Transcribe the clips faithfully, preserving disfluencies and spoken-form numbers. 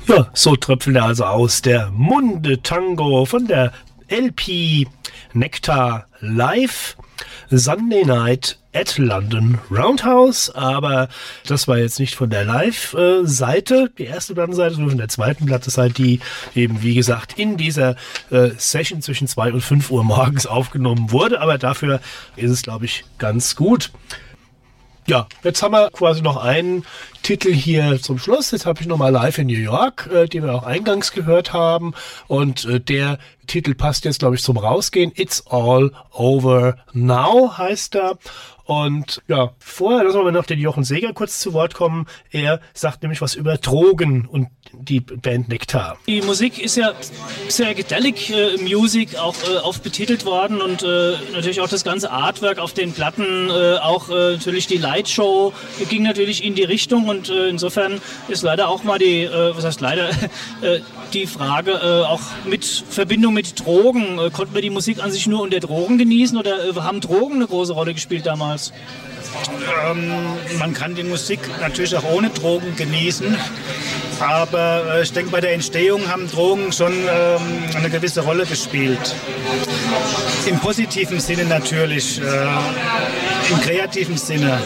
Ja, so tröpfelt er also aus. Der Munde Tango von der L P Nectar Live Sunday Night at London Roundhouse, aber das war jetzt nicht von der Live-Seite, die erste Plattenseite, sondern von der zweiten Plattenseite, die eben, wie gesagt, in dieser äh, Session zwischen zwei und fünf Uhr morgens aufgenommen wurde, aber dafür ist es, glaube ich, ganz gut. Ja, jetzt haben wir quasi noch einen Titel hier zum Schluss. Jetzt habe ich nochmal Live in New York, äh, den wir auch eingangs gehört haben. Und äh, der Titel passt jetzt, glaube ich, zum Rausgehen. It's All Over Now heißt er. Und ja, vorher lassen wir noch den Jochen Seeger kurz zu Wort kommen. Er sagt nämlich was über Drogen und die Band Nectar. Die Musik ist ja Psychedelic äh, Music auch äh, oft betitelt worden und äh, natürlich auch das ganze Artwork auf den Platten, äh, auch äh, natürlich die Lightshow ging natürlich in die Richtung und äh, insofern ist leider auch mal die, äh, was heißt leider, äh, die Frage äh, auch mit Verbindung mit Drogen. Äh, konnten wir die Musik an sich nur unter Drogen genießen oder äh, haben Drogen eine große Rolle gespielt damals? Ähm, man kann die Musik natürlich auch ohne Drogen genießen, aber äh, ich denke, bei der Entstehung haben Drogen schon ähm, eine gewisse Rolle gespielt. Im positiven Sinne natürlich, äh, im kreativen Sinne.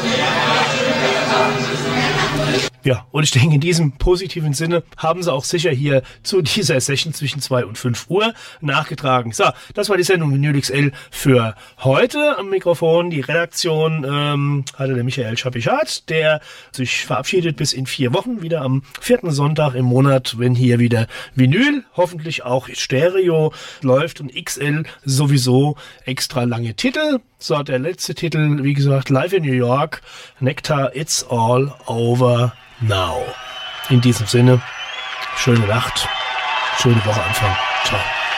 Ja, und ich denke, in diesem positiven Sinne haben sie auch sicher hier zu dieser Session zwischen zwei und fünf Uhr nachgetragen. So, das war die Sendung Vinyl X L für heute. Am Mikrofon die Redaktion ähm, hatte der Michael Schapichat, der sich verabschiedet bis in vier Wochen, wieder am vierten Sonntag im Monat, wenn hier wieder Vinyl, hoffentlich auch Stereo läuft und X L sowieso extra lange Titel. So, der letzte Titel, wie gesagt, Live in New York, Nectar, It's All Over Now. In diesem Sinne, schöne Nacht, schöne Woche Anfang. Ciao.